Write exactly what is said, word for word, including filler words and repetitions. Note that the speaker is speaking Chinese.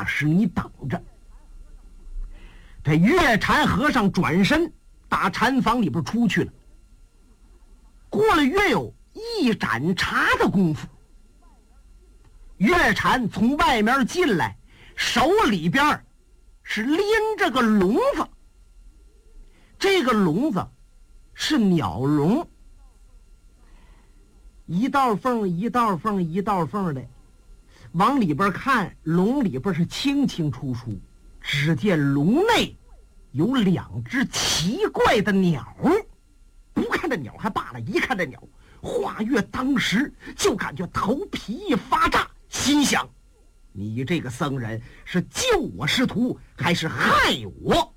大师，你等着。这月禅和尚转身打禅房里边出去了。过了约有一盏茶的功夫，月禅从外面进来，手里边是拎着个笼子，这个笼子是鸟笼，一道缝一道缝一道缝的，往里边看，笼里边是清清楚楚，只见笼内有两只奇怪的鸟。不看这鸟还罢了，一看这鸟，华月当时就感觉头皮一发炸，心想：你这个僧人是救我师徒，还是害我？